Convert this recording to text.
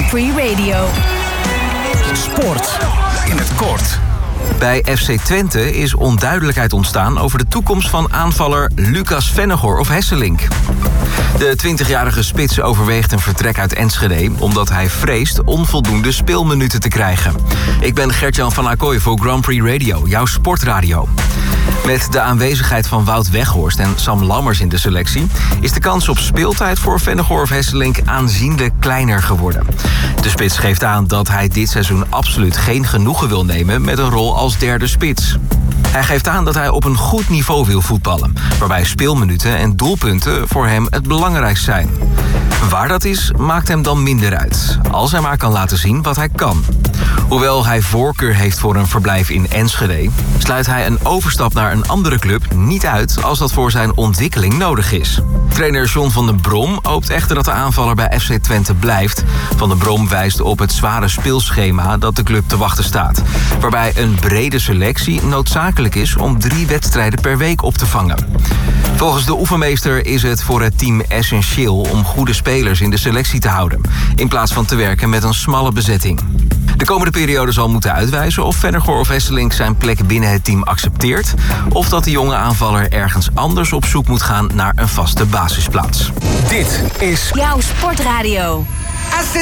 Prix Radio. Sport in het kort. Bij FC Twente is onduidelijkheid ontstaan over de toekomst van aanvaller Lucas Vennegoor of Hesselink. De 20-jarige spits overweegt een vertrek uit Enschede omdat hij vreest onvoldoende speelminuten te krijgen. Ik ben Gert-Jan van Acooij voor Grand Prix Radio, jouw sportradio. Met de aanwezigheid van Wout Weghorst en Sam Lammers in de selectie is de kans op speeltijd voor Vennegoor of Hesselink aanzienlijk kleiner geworden. De spits geeft aan dat hij dit seizoen absoluut geen genoegen wil nemen met een rol als derde spits. Hij geeft aan dat hij op een goed niveau wil voetballen, waarbij speelminuten en doelpunten voor hem het belangrijkst zijn. Waar dat is, maakt hem dan minder uit, als hij maar kan laten zien wat hij kan. Hoewel hij voorkeur heeft voor een verblijf in Enschede, sluit hij een overstap naar een andere club niet uit als dat voor zijn ontwikkeling nodig is. Trainer John van den Brom hoopt echter dat de aanvaller bij FC Twente blijft. Van den Brom wijst op het zware speelschema dat de club te wachten staat, waarbij een brede selectie noodzakelijk is om 3 wedstrijden per week op te vangen. Volgens de oefenmeester is het voor het team essentieel om goede spelers in de selectie te houden, in plaats van te werken met een smalle bezetting. De komende periode zal moeten uitwijzen of Vennegoor of Hesselink zijn plek binnen het team accepteert, of dat de jonge aanvaller ergens anders op zoek moet gaan naar een vaste basisplaats. Dit is Jouw sportradio.